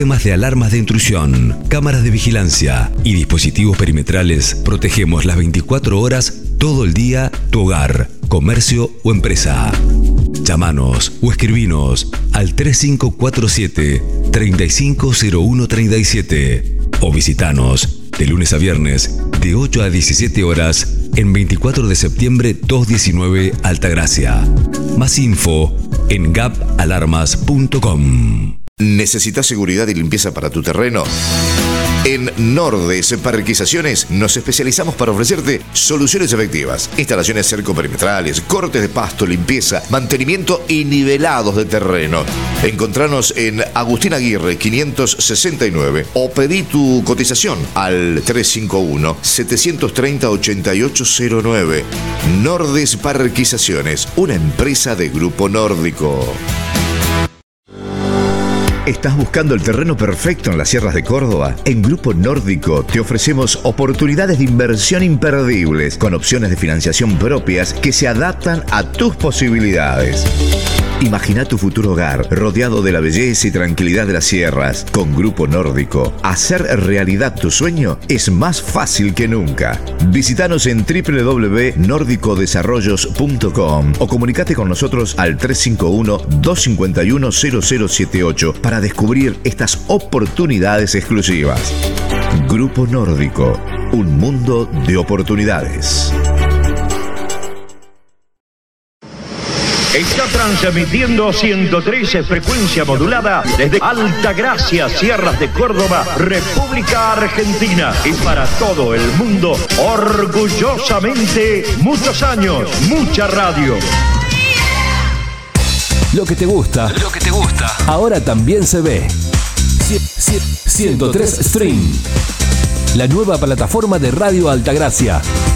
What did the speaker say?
Sistemas de alarmas de intrusión, cámaras de vigilancia y dispositivos perimetrales, protegemos las 24 horas, todo el día, tu hogar, comercio o empresa. Llámanos o escribinos al 3547-350137 o visitanos de lunes a viernes de 8 a 17 horas en 24 de septiembre 219 Altagracia. Más info en gapalarmas.com. ¿Necesitas seguridad y limpieza para tu terreno? En Nordes Parquizaciones nos especializamos para ofrecerte soluciones efectivas. Instalaciones cercoperimetrales, cortes de pasto, limpieza, mantenimiento y nivelados de terreno. Encontranos en Agustín Aguirre 569 o pedí tu cotización al 351-730-8809. Nordes Parquizaciones, una empresa de Grupo Nórdico. ¿Estás buscando el terreno perfecto en las sierras de Córdoba? En Grupo Nórdico te ofrecemos oportunidades de inversión imperdibles con opciones de financiación propias que se adaptan a tus posibilidades. Imagina tu futuro hogar rodeado de la belleza y tranquilidad de las sierras. Con Grupo Nórdico, hacer realidad tu sueño es más fácil que nunca. Visítanos en www.nordicodesarrollos.com o comunicate con nosotros al 351-251-0078 para descubrir estas oportunidades exclusivas. Grupo Nórdico, un mundo de oportunidades. Está transmitiendo 113 frecuencia modulada desde Altagracia, Sierras de Córdoba, República Argentina. Y para todo el mundo, orgullosamente, muchos años, mucha radio. Lo que te gusta, ahora también se ve. 103 Stream, la nueva plataforma de Radio Altagracia.